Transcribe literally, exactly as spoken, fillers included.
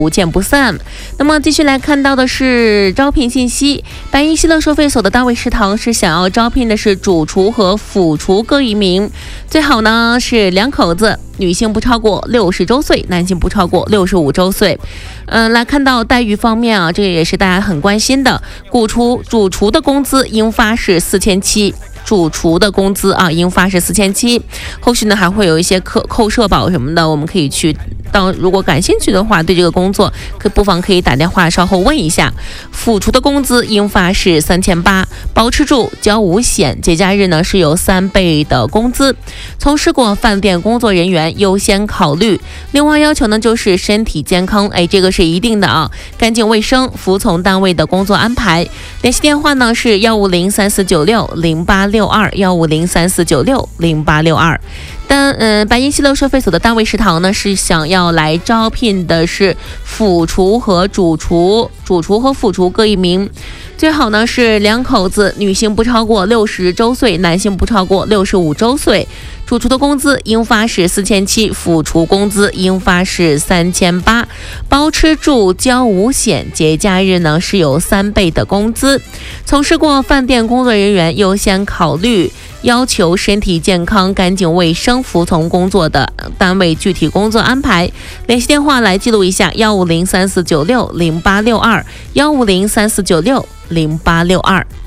不见不散。那么继续来看到的是招聘信息，白银希乐收费所的单位食堂是想要招聘的是主厨和副厨各一名，最好呢是两口子，女性不超过六十周岁，男性不超过六十五周岁。嗯、呃，来看到待遇方面啊，这个也是大家很关心的，主厨主厨的工资应发是四千七。主厨的工资啊，应发是四千七，后续呢还会有一些扣扣社保什么的，我们可以去到，如果感兴趣的话，对这个工作可不妨可以打电话稍后问一下。副厨的工资应发是三千八，包吃住交五险，节假日呢是有三倍的工资。从事过饭店工作人员优先考虑。另外要求呢就是身体健康，哎，这个是一定的啊，干净卫生，服从单位的工作安排。联系电话呢是幺五零三四九六零八六二幺五零三四九六零八六二。但嗯，白银希乐收费所的单位食堂呢是想要来招聘的是副厨和主厨，主厨和副厨各一名，最好呢是两口子，女性不超过六十周岁，男性不超过六十五周岁。主厨的工资应发是四千七，副厨工资应发是三千八，包吃住交五险，节假日呢是有三倍的工资。从事过饭店工作人员优先考虑，要求身体健康、干净卫生，服从工作的单位具体工作安排。联系电话来记录一下：幺五零三四九六零八六二，幺五零三四九六零八六二。